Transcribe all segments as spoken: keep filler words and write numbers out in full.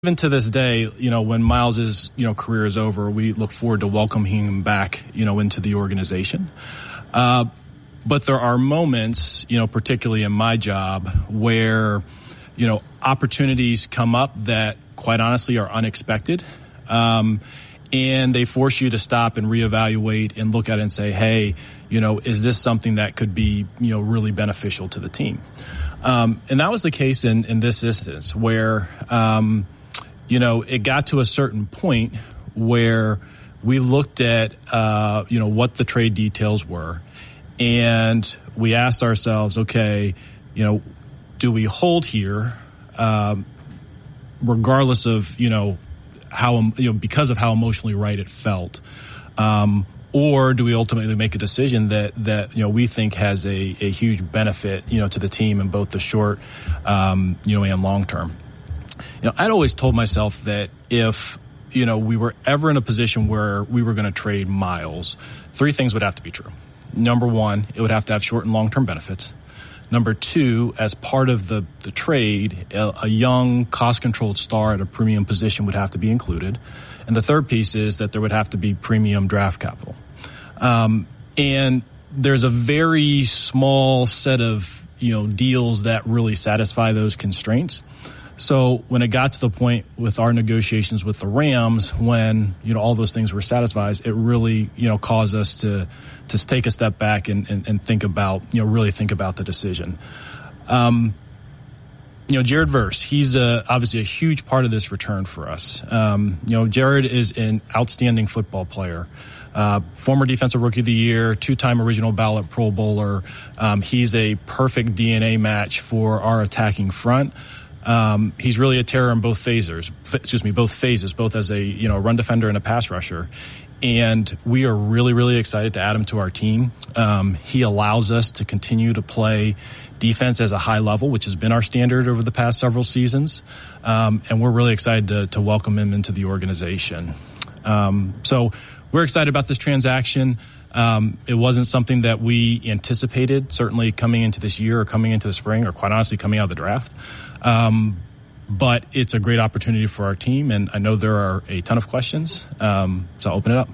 Even to this day, you know, when Miles's, you know, career is over, we look forward to welcoming him back, you know, into the organization. Uh, but there are moments, you know, particularly in my job where, you know, opportunities come up that quite honestly are unexpected. Um, and they force you to stop and reevaluate and look at it and say, hey, you know, is this something that could be, you know, really beneficial to the team? Um, and that was the case in, in this instance where, um, you know, it got to a certain point where we looked at, uh, you know, what the trade details were. And we asked ourselves, okay, you know, do we hold here, um, regardless of, you know, how, you know, because of how emotionally right it felt? Um, or do we ultimately make a decision that, that, you know, we think has a, a huge benefit, you know, to the team in both the short, um, you know, and long term? You know, I'd always told myself that if, you know, we were ever in a position where we were going to trade Miles, three things would have to be true. Number one, it would have to have short and long-term benefits. Number two, as part of the, the trade, a, a young, cost-controlled star at a premium position would have to be included. And the third piece is that there would have to be premium draft capital. Um, and there's a very small set of, you know, deals that really satisfy those constraints. So when it got to the point with our negotiations with the Rams, when, you know, all those things were satisfied, it really, you know, caused us to, to take a step back and, and, and think about, you know, really think about the decision. Um, you know, Jared Verse, he's a, obviously a huge part of this return for us. Um, you know, Jared is an outstanding football player. Uh, former Defensive Rookie of the Year, two-time original ballot Pro Bowler. Um, he's a perfect D N A match for our attacking front. Um, he's really a terror in both phases, excuse me, both phases, both as a, you know, run defender and a pass rusher. And we are really, really excited to add him to our team. Um, he allows us to continue to play defense as a high level, which has been our standard over the past several seasons. Um, and we're really excited to, to welcome him into the organization. Um, so we're excited about this transaction. Um, it wasn't something that we anticipated, certainly coming into this year or coming into the spring or quite honestly coming out of the draft. Um, but it's a great opportunity for our team, and I know there are a ton of questions, um, so I'll open it up.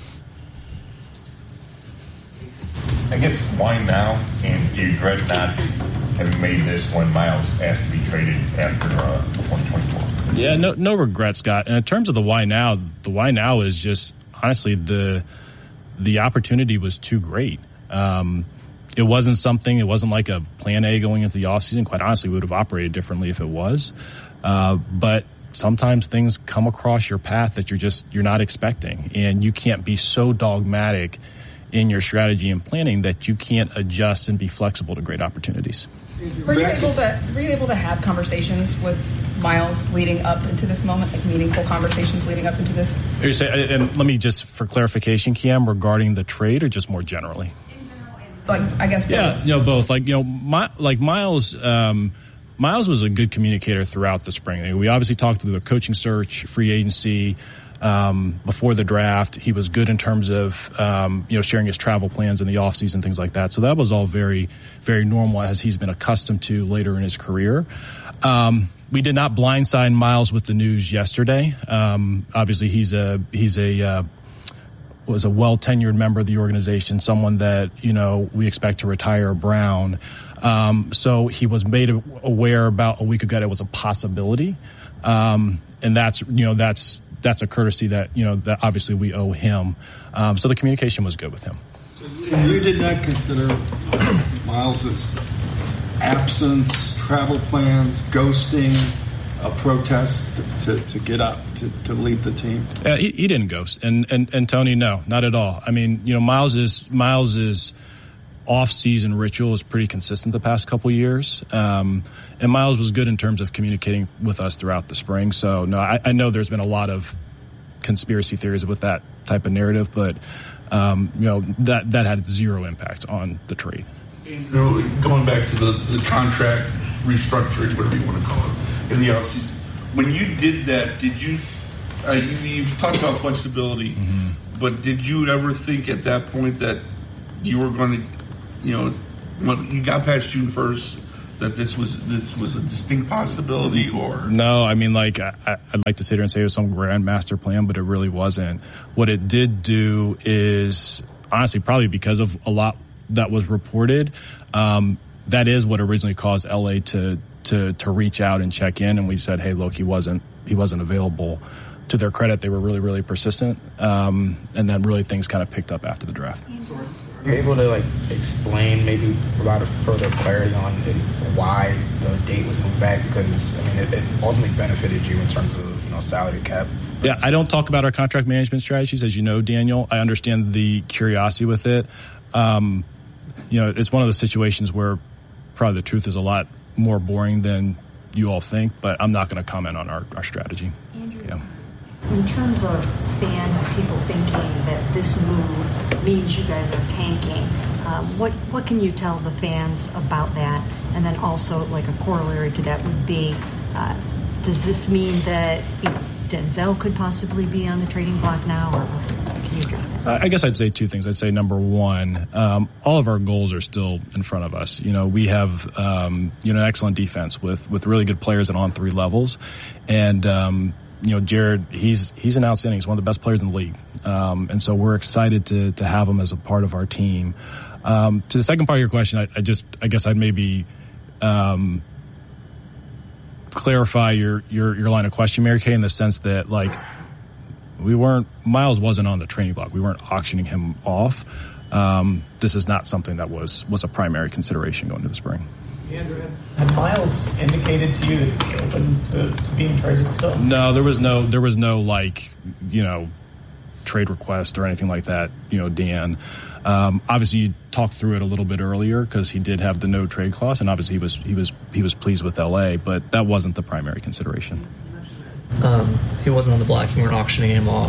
I guess why now, and do you regret not having made this when Miles asked to be traded after uh, twenty twenty-four? Yeah, no, no regret, Scott. And in terms of the why now, the why now is just honestly the the opportunity was too great. Um, It wasn't something, it wasn't like a plan A going into the offseason. Quite honestly, we would have operated differently if it was. Uh, but sometimes things come across your path that you're just, you're not expecting. And you can't be so dogmatic in your strategy and planning that you can't adjust and be flexible to great opportunities. Were you able to, were you able to have conversations with Miles leading up into this moment, like meaningful conversations leading up into this? Are you saying, and let me just, for clarification, Kiam, regarding the trade or just more generally? Like, I guess. Yeah, both. you know, both. Like, you know, my, like Miles, um, Miles was a good communicator throughout the spring. We obviously talked through the coaching search, free agency, um, before the draft. He was good in terms of, um, you know, sharing his travel plans in the offseason, things like that. So that was all very, very normal as he's been accustomed to later in his career. Um, we did not blindside Miles with the news yesterday. Um, obviously he's a, he's a, uh, was a well-tenured member of the organization, someone that, you know, we expect to retire Brown. Um, so he was made aware about a week ago that it was a possibility. Um, and that's, you know, that's, that's a courtesy that, you know, that obviously we owe him. Um, so the communication was good with him. So you did not consider Miles's absence, travel plans, ghosting, a protest to, to, to get up, to, to lead the team? Uh, he, he didn't ghost. And, and, and Tony, no, not at all. I mean, you know, Miles is, Miles is, off-season ritual is pretty consistent the past couple years. Um, and Miles was good in terms of communicating with us throughout the spring. So, no, I, I know there's been a lot of conspiracy theories with that type of narrative, but, um, you know, that, that had zero impact on the trade. You know, going back to the, the contract restructuring, whatever you want to call it, in the offseason, when you did that, did you, uh, you you've talked about flexibility, mm-hmm. but did you ever think at that point that you were going to, you know, when you got past June first, that this was this was a distinct possibility? Or no, I mean, like I, I'd like to sit here and say it was some grand master plan, but it really wasn't. What it did do is, honestly, probably because of a lot that was reported, um, that is what originally caused L A to to to reach out and check in, and we said, hey, look, he wasn't he wasn't available. To their credit, they were really, really persistent, um, and then really things kind of picked up after the draft. Are you able to like explain, maybe provide a further clarity on it, why the date was moved back? Because I mean, it, it ultimately benefited you in terms of you know salary cap. Yeah, I don't talk about our contract management strategies, as you know, Daniel. I understand the curiosity with it. Um, you know, it's one of those situations where probably the truth is a lot more boring than you all think, but I'm not going to comment on our, our strategy. Andrew. Yeah. In terms of fans and people thinking that this move means you guys are tanking, um, what what can you tell the fans about that? And then also, like a corollary to that would be, uh, does this mean that you know, Denzel could possibly be on the trading block now, or can you address that? I guess I'd say two things. I'd say number one, um, all of our goals are still in front of us. You know, we have um, you know an excellent defense with with really good players at on three levels, and um, you know, Jared, he's he's an outstanding. He's one of the best players in the league, um, and so we're excited to to have him as a part of our team. Um, to the second part of your question, I, I just I guess I'd maybe um, clarify your, your your line of question, Mary Kay, in the sense that like we weren't Miles wasn't on the training block. We weren't auctioning him off. Um, this is not something that was was a primary consideration going into the spring. Andrew, had Miles indicated to you that he'd be open to, to being traded still? No, there was no, there was no like, you know, trade request or anything like that. You know, Dan. Um, obviously, you talked through it a little bit earlier because he did have the no trade clause, and obviously he was he was he was pleased with L A, but that wasn't the primary consideration. Um, he wasn't on the block. You weren't auctioning him off.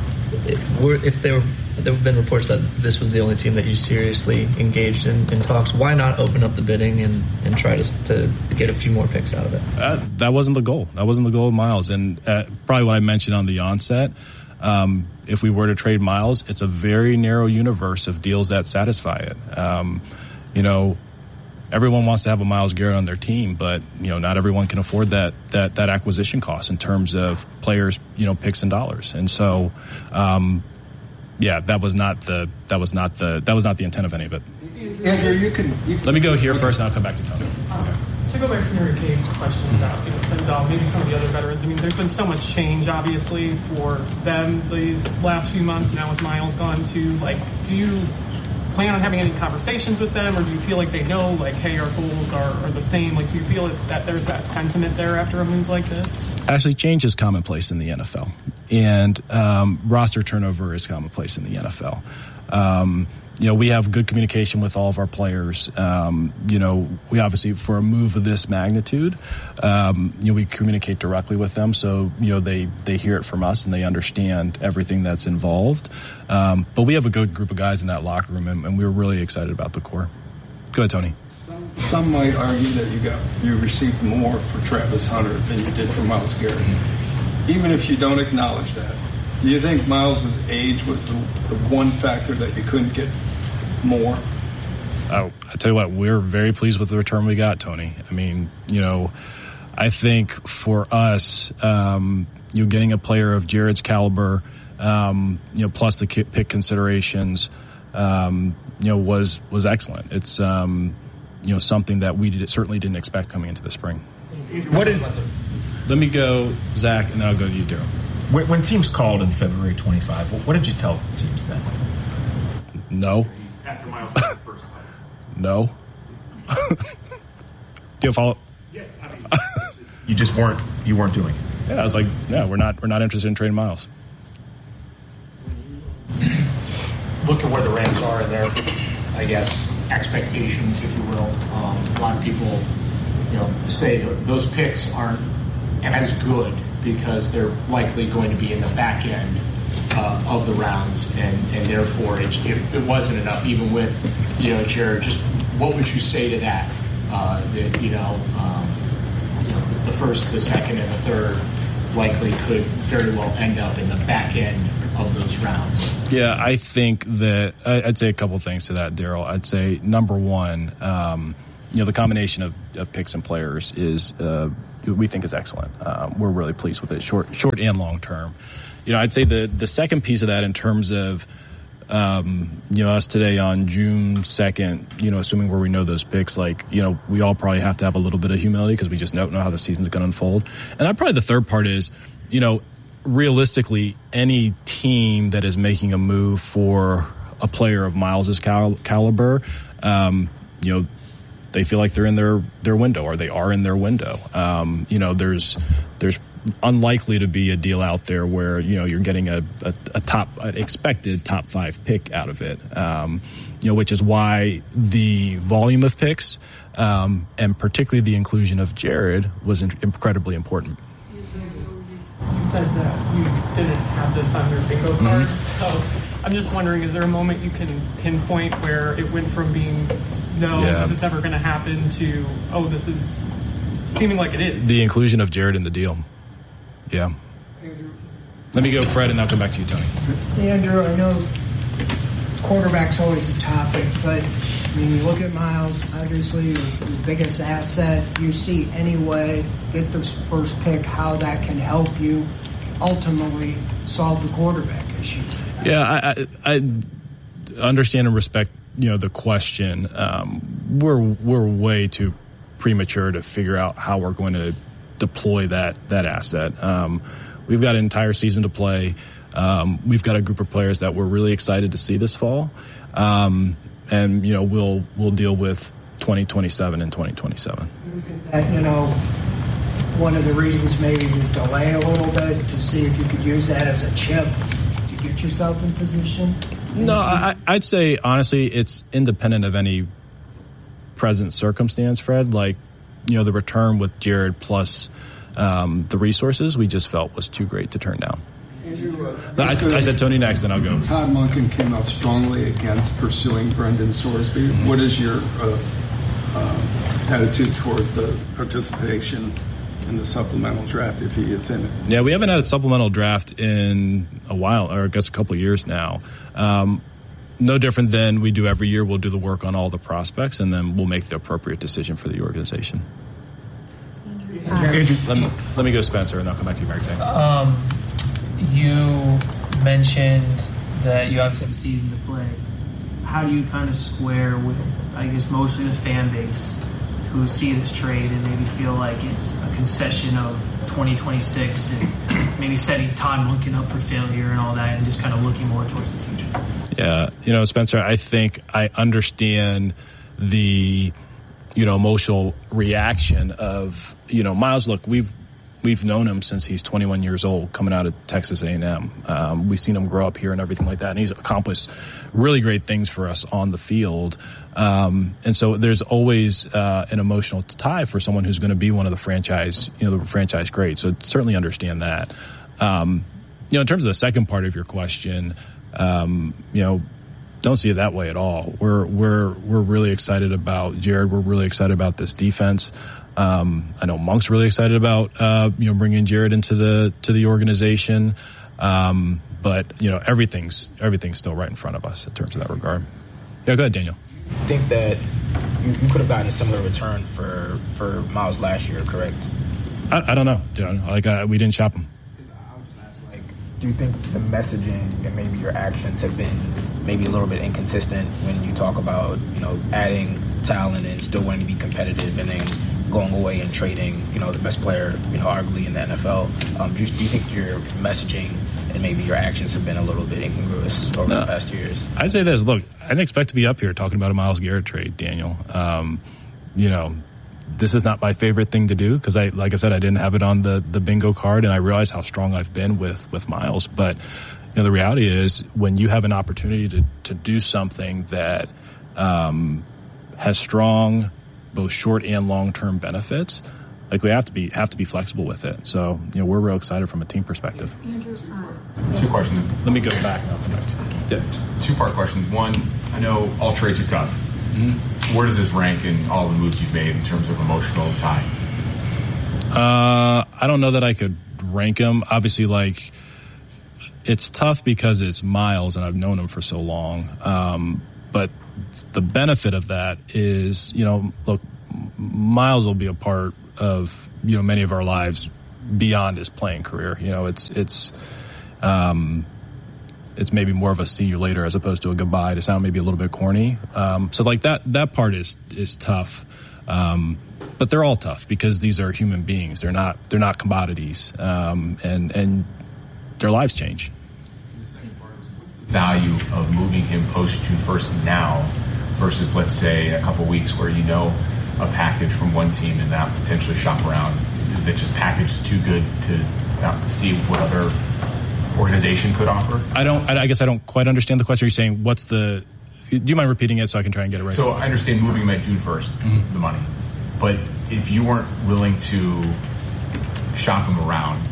If there were, there have been reports that this was the only team that you seriously engaged in, in talks. Why not open up the bidding and, and try to to get a few more picks out of it? Uh, that wasn't the goal. That wasn't the goal of Miles, and uh, probably what I mentioned on the onset. Um, if we were to trade Miles, it's a very narrow universe of deals that satisfy it. Um, you know, everyone wants to have a Myles Garrett on their team, but you know, not everyone can afford that that that acquisition cost in terms of players, you know, picks and dollars. And so, um, yeah, that was not the that was not the that was not the intent of any of it. Andrew, you can, you can let me go here first, and I'll come back to Tony. Okay. To go back to Mary Kay's question about you know, Denzel, maybe some of the other veterans. I mean, there's been so much change, obviously, for them these last few months. Now with Miles gone too, like, do you plan on having any conversations with them, or do you feel like they know, like, hey, our goals are, are the same? Like, do you feel that there's that sentiment there after a move like this? Actually, change is commonplace in the N F L, and um, roster turnover is commonplace in the N F L. Um, you know, we have good communication with all of our players. Um, you know, we obviously, for a move of this magnitude, um, you know, we communicate directly with them. So, you know, they, they hear it from us and they understand everything that's involved. Um, but we have a good group of guys in that locker room, and, and we're really excited about the core. Go ahead, Tony. Some, some might argue that you got you received more for Travis Hunter than you did for Myles Garrett. Mm-hmm. Even if you don't acknowledge that, do you think Miles' age was the, the one factor that you couldn't get more? Oh, I tell you what, we're very pleased with the return we got, Tony. I mean, you know, I think for us, um, you know, getting a player of Jared's caliber, um, you know, plus the pick considerations, um, you know, was was excellent. It's um, you know, something that we did, certainly didn't expect coming into the spring. What did? Let me go, Zach, and then I'll go to you, Daryl. When, when teams called in February twenty-fifth, what, what did you tell teams then? No. After Miles' first play. No. Do you follow up? Yeah. I mean, you just weren't. You weren't doing it. Yeah, I was like, yeah, we're not. We're not interested in trading Miles. Look at where the Rams are in their, I guess, expectations, if you will. Um, a lot of people, you know, say those picks aren't as good because they're likely going to be in the back end uh, of the rounds, and, and therefore it, it, it wasn't enough. Even with, you know, Jared, just what would you say to that? Uh, that you know, um, you know, the first, the second, and the third likely could very well end up in the back end of those rounds. Yeah, I think that I'd say a couple things to that, Daryl. I'd say number one, um, you know, the combination of, of picks and players is, uh, we think is excellent. Um, we're really pleased with it, short, short and long term. You know, I'd say the, the second piece of that in terms of, um, you know, us today on June second, you know, assuming where we know those picks, like, you know, we all probably have to have a little bit of humility because we just don't know how the season's going to unfold. And I probably the third part is, you know, realistically, any team that is making a move for a player of Miles's cal- caliber, um, you know, they feel like they're in their, their window, or they are in their window. Um, you know, there's there's unlikely to be a deal out there where, you know, you're getting a, a, a top, an expected top five pick out of it. Um, you know, which is why the volume of picks, um, and particularly the inclusion of Jared was in- incredibly important. You said that you didn't have this on your bingo card, mm-hmm. so I'm just wondering, is there a moment you can pinpoint where it went from being, no, yeah. this is never going to happen, to, oh, this is seeming like it is? The inclusion of Jared in the deal. Yeah. Andrew. Let me go, Fred, and I'll come back to you, Tony. Andrew, I know quarterback's always a topic, but I mean, you look at Miles, obviously the biggest asset. You see any way, get the first pick, how that can help you ultimately solve the quarterback issue. Yeah, I, I, I understand and respect, you know, the question. Um, we're we're way too premature to figure out how we're going to deploy that that asset. Um, we've got an entire season to play. Um, we've got a group of players that we're really excited to see this fall. Um, And, you know, we'll we'll deal with twenty twenty-seven and twenty twenty-seven. That, you know, one of the reasons maybe to delay a little bit to see if you could use that as a chip to get yourself in position? No, I, I'd say, honestly, it's independent of any present circumstance, Fred. Like, you know, the return with Jared plus um, the resources we just felt was too great to turn down. Andrew, uh, I, I said Tony next, then I'll go. Todd Monken came out strongly against pursuing Brendan Sorsby. Mm-hmm. What is your uh, uh, attitude toward the participation in the supplemental draft if he is in it? Yeah, we haven't had a supplemental draft in a while, or I guess a couple of years now. Um, no different than we do every year. We'll do the work on all the prospects, and then we'll make the appropriate decision for the organization. Andrew, let me, let me go, Spencer, and I'll come back to you, Mary Kay. Um, you mentioned that you obviously have a season to play. How do you kind of square with, I guess, mostly the fan base who see this trade and maybe feel like it's a concession of twenty twenty-six and maybe setting Todd Monken up for failure and all that, and just kind of looking more towards the future? Yeah, you know, Spencer, I think I understand the, you know, emotional reaction of, you know, Miles. Look, we've we've known him since he's twenty-one years old, coming out of Texas A and M. Um, we've seen him grow up here and everything like that, and he's accomplished really great things for us on the field. Um, and so there's always uh, an emotional tie for someone who's going to be one of the franchise, you know, the franchise greats. So certainly understand that. Um, you know, in terms of the second part of your question, um, you know, don't see it that way at all. We're we're we're really excited about Jared. We're really excited about this defense. Um, I know Monk's really excited about uh, you know bringing Jared into the to the organization. Um, but you know everything's everything's still right in front of us in terms of that regard. Yeah, go ahead, Daniel. I think that you, you could have gotten a similar return for, for Miles last year, correct? I, I don't know. John. Like uh, we didn't shop him. I would just ask, like, do you think the messaging and maybe your actions have been maybe a little bit inconsistent when you talk about, you know, adding talent and still wanting to be competitive and then going away and trading, you know, the best player, you know, arguably in the N F L? Um, do, you, do you think your messaging and maybe your actions have been a little bit incongruous over no, the past two years? I'd say this. Look, I didn't expect to be up here talking about a Myles Garrett trade, Daniel. Um, you know, this is not my favorite thing to do because, I, like I said, I didn't have it on the, the bingo card, and I realize how strong I've been with, with Myles. But, you know, the reality is when you have an opportunity to, to do something that um, has strong both short and long-term benefits, like we have to be have to be flexible with it. So, you know, we're real excited from a team perspective. Two questions. Let me go back and I'll come back to you. Yeah. Two-part questions. One, I know all trades are tough. Mm-hmm. Where does this rank in all the moves you've made in terms of emotional tie? Uh, I don't know that I could rank them. Obviously, like, it's tough because it's Miles and I've known him for so long. Um, but the benefit of that is, you know, look, Miles will be a part of, you know, many of our lives beyond his playing career. You know, it's it's um, it's maybe more of a see you later as opposed to a goodbye, to sound maybe a little bit corny. Um, so like that that part is is tough. Um, but they're all tough because these are human beings. They're not they're not commodities, um, and and their lives change. Value of moving him post June first now versus, let's say, a couple weeks where you know a package from one team and now potentially shop around? Is that just package too good to uh, see what other organization could offer? I don't. I guess I don't quite understand the question. You're saying what's the? Do you mind repeating it so I can try and get it right? So I understand moving him at June first, mm-hmm. the money, but if you weren't willing to shop him around,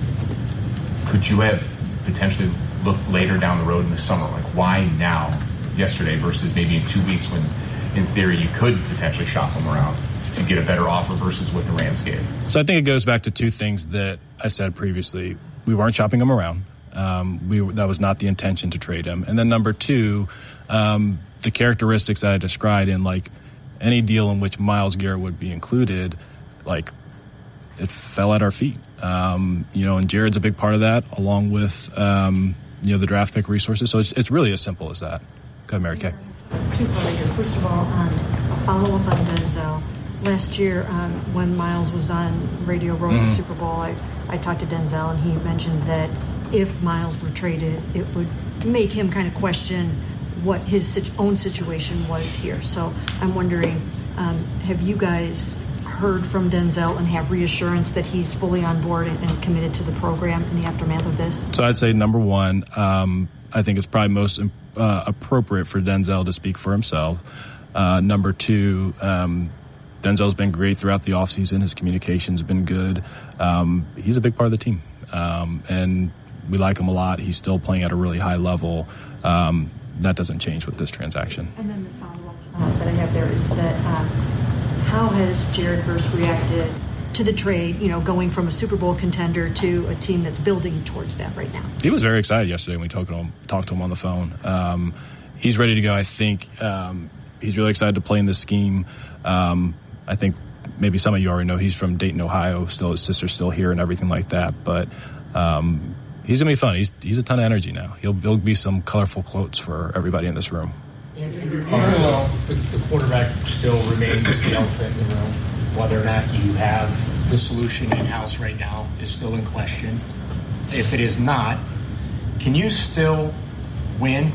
could you have potentially looked later down the road in the summer? Like, why now, yesterday, versus maybe in two weeks when, in theory, you could potentially shop him around to get a better offer versus what the Rams gave? So I think it goes back to two things that I said previously. We weren't shopping him around. Um, we that was not the intention to trade him. And then number two, um, the characteristics that I described in like any deal in which Myles Garrett would be included, like it fell at our feet. Um, you know, and Jared's a big part of that, along with um, you know the draft pick resources. So it's, it's really as simple as that. Go ahead, Mary Kay. Two points here. First of all, um, a follow up on Denzel. Last year, um, when Myles was on Radio Row mm-hmm. the Super Bowl, I, I talked to Denzel, and he mentioned that if Myles were traded, it would make him kind of question what his situ- own situation was here. So I'm wondering, um, have you guys heard from Denzel and have reassurance that he's fully on board and, and committed to the program in the aftermath of this? So I'd say number one, um, I think it's probably most uh, appropriate for Denzel to speak for himself. Uh, number two, um, Denzel's been great throughout the offseason. His communication's been good. Um, he's a big part of the team. Um, and we like him a lot. He's still playing at a really high level. Um, that doesn't change with this transaction. And then the follow-up uh, that I have there is that um, how has Jared Verse reacted to the trade, you know, going from a Super Bowl contender to a team that's building towards that right now? He was very excited yesterday when we talked to him, talked to him on the phone. Um, he's ready to go. I think um, he's really excited to play in this scheme. Um, I think maybe some of you already know he's from Dayton, Ohio. Still, his sister's still here and everything like that. But um, he's gonna be fun. He's he's a ton of energy now. He'll he'll be some colorful quotes for everybody in this room. Even though the, the quarterback still remains the elephant in the room, whether or not you have the solution in-house right now is still in question. If it is not, can you still win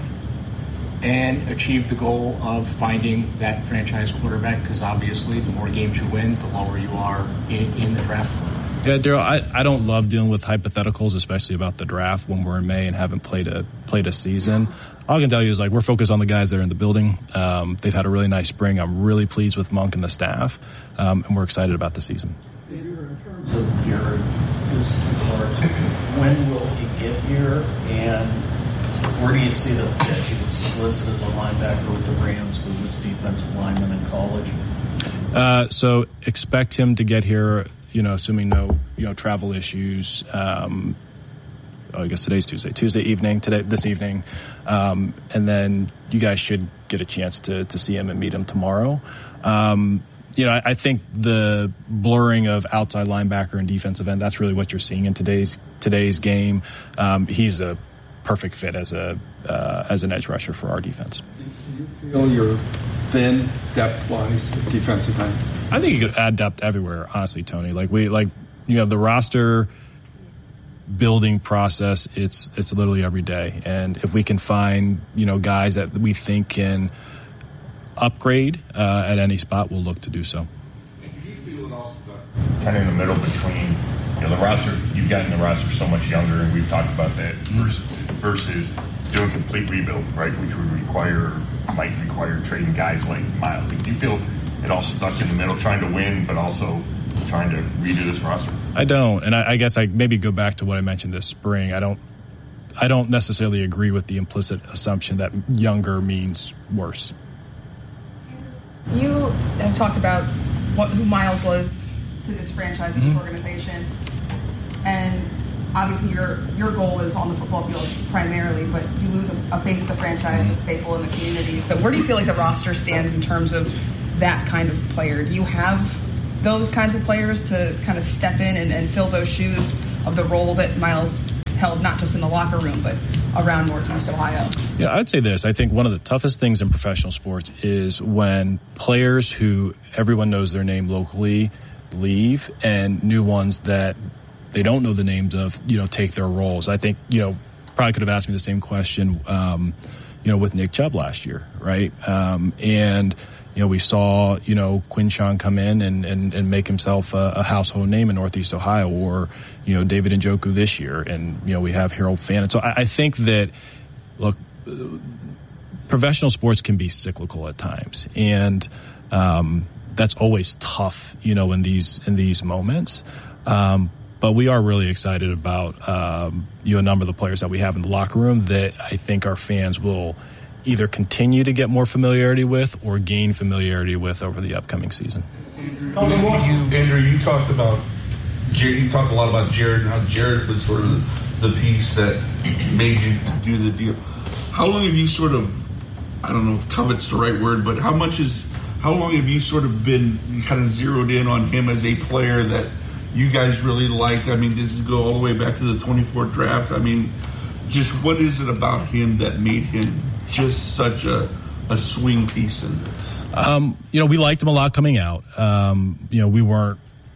and achieve the goal of finding that franchise quarterback? Because obviously the more games you win, the lower you are in, in the draft pool. Yeah, Daryl, I, I don't love dealing with hypotheticals, especially about the draft when we're in May and haven't played a played a season. All I can tell you is like we're focused on the guys that are in the building. Um, they've had a really nice spring. I'm really pleased with Monk and the staff, um, and we're excited about the season. Peter, in terms of Jared, just two parts. When will he get here, and where do you see the fit? He was listed as a linebacker with the Rams, but was defensive lineman in college. Uh, so expect him to get here, you know, assuming no, you know, travel issues. Um, oh, I guess today's Tuesday. Tuesday evening, today, this evening, um, and then you guys should get a chance to to see him and meet him tomorrow. Um, you know, I, I think the blurring of outside linebacker and defensive end, that's really what you're seeing in today's today's game. Um, he's a perfect fit as a uh, as an edge rusher for our defense. Do you feel you're thin depth-wise at defensive end? I think you could add depth everywhere, honestly, Tony. Like we like you know the roster building process. It's it's literally every day, and if we can find you know guys that we think can upgrade uh, at any spot, we'll look to do so. Kind of in the middle between you know the roster. You've gotten the roster so much younger, and we've talked about that versus, versus doing complete rebuild, right? Which would require might require trading guys like Myles. Like, do you feel it all stuck in the middle, trying to win, but also trying to redo this roster? I don't, and I, I guess I maybe go back to what I mentioned this spring. I don't, I don't necessarily agree with the implicit assumption that younger means worse. You have talked about what who Myles was to this franchise and mm-hmm. this organization, and obviously your your goal is on the football field primarily, but you lose a, a face of the franchise, mm-hmm. a staple in the community. So where do you feel like the roster stands in terms of that kind of player? Do you have those kinds of players to kind of step in and, and fill those shoes of the role that Miles held, not just in the locker room, but around Northeast Ohio? Yeah, I'd say this. I think one of the toughest things in professional sports is when players who everyone knows their name locally leave and new ones that they don't know the names of, you know, take their roles. I think, you know, probably could have asked me the same question, um, you know, with Nick Chubb last year, right? Um, and, you know, we saw, you know, Quinshon come in and, and, and make himself a, a household name in Northeast Ohio, or, you know, David Njoku this year. And, you know, we have Harold Fannin. So I, I think that, look, uh, professional sports can be cyclical at times. And um, that's always tough, you know, in these in these moments. Um, but we are really excited about, um, you know, a number of the players that we have in the locker room that I think our fans will either continue to get more familiarity with or gain familiarity with over the upcoming season. You, Andrew, you talked about Jared, you talked a lot about Jared and how Jared was sort of the piece that made you do the deal. How long have you sort of, I don't know if covet's the right word, but how much is, how long have you sort of been kind of zeroed in on him as a player that you guys really liked? I mean, does it go all the way back to the twenty-four draft? I mean, just what is it about him that made him just such a, a swing piece in this? Um, you know, we liked him a lot coming out. Um, you know, we weren't,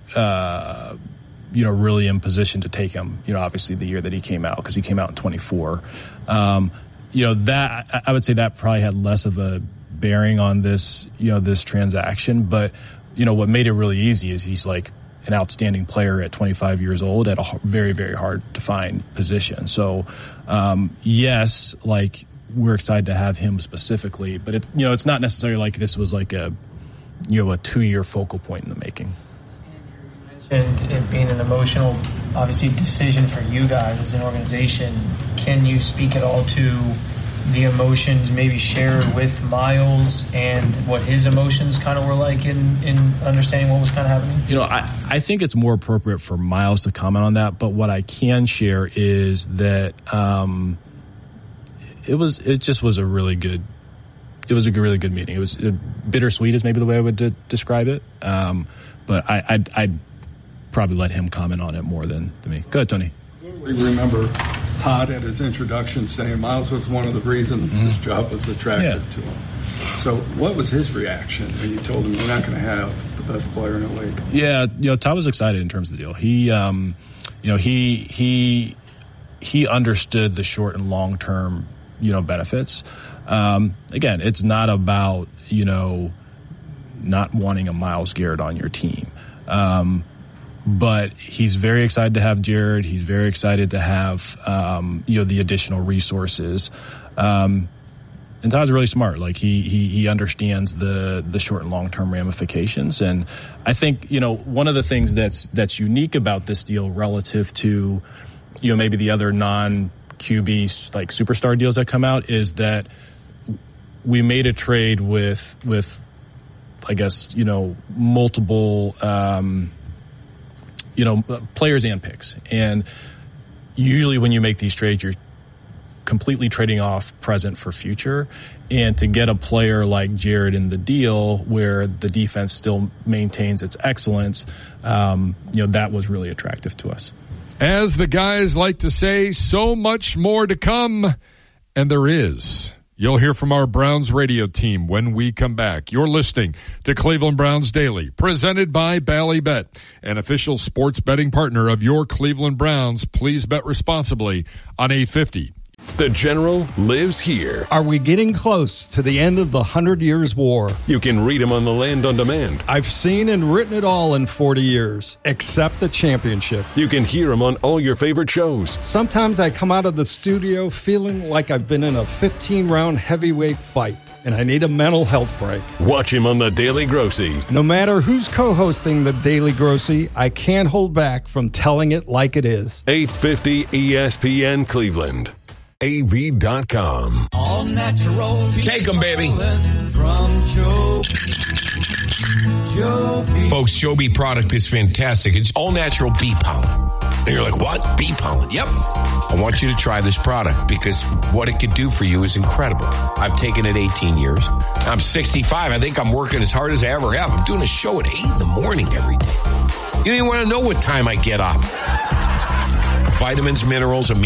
uh, you know, really in position to take him, you know, obviously the year that he came out, because he came out in twenty-four. Um, you know, that, I would say that probably had less of a bearing on this, you know, this transaction. But, you know, what made it really easy is he's like an outstanding player at twenty-five years old at a very, very hard to find position. So, um, yes, like, we're excited to have him specifically, but it's, you know, it's not necessarily like this was like a, you know, a two-year focal point in the making. And it being an emotional, obviously, decision for you guys as an organization, can you speak at all to the emotions maybe shared with Miles and what his emotions kind of were like in, in understanding what was kind of happening? You know, I, I think it's more appropriate for Miles to comment on that, but what I can share is that um, it was it just was a really good it was a really good meeting. It was uh, bittersweet is maybe the way I would de- describe it, um, but I, I'd, I'd probably let him comment on it more than, than me. Go ahead, Tony. We remember Todd at his introduction saying Miles was one of the reasons mm-hmm. this job was attractive yeah. to him. So what was his reaction when you told him you're not going to have the best player in the league? Yeah, you know, Todd was excited in terms of the deal. He, um, you know, he he he understood the short and long term, you know, benefits. Um, again, it's not about, you know, not wanting a Myles Garrett on your team. Um, But he's very excited to have Jared. He's very excited to have, um, you know, the additional resources. Um, and Todd's really smart. Like he, he, he understands the, the short and long term ramifications. And I think, you know, one of the things that's, that's unique about this deal relative to, you know, maybe the other non Q B like superstar deals that come out is that we made a trade with, with, I guess, you know, multiple, um, you know, players and picks. And usually when you make these trades, you're completely trading off present for future. And to get a player like Jared in the deal where the defense still maintains its excellence, um, you know, that was really attractive to us. As the guys like to say, so much more to come. And there is. You'll hear from our Browns radio team when we come back. You're listening to Cleveland Browns Daily, presented by Ballybet, an official sports betting partner of your Cleveland Browns. Please bet responsibly on eight fifty. The General lives here. Are we getting close to the end of the Hundred Years' War? You can read him on the Land on Demand. I've seen and written it all in forty years, except the championship. You can hear him on all your favorite shows. Sometimes I come out of the studio feeling like I've been in a fifteen-round heavyweight fight, and I need a mental health break. Watch him on The Daily Grossy. No matter who's co-hosting The Daily Grossy, I can't hold back from telling it like it is. eight fifty E S P N Cleveland. A V dot com. All natural. Take them, baby. From Joe. Joe. Folks, Joe Bee product is fantastic. It's all natural bee pollen. And you're like, what? Bee pollen? Yep. I want you to try this product because what it could do for you is incredible. I've taken it eighteen years. I'm sixty-five. I think I'm working as hard as I ever have. I'm doing a show at eight in the morning every day. You don't even want to know what time I get up. Vitamins, minerals, amino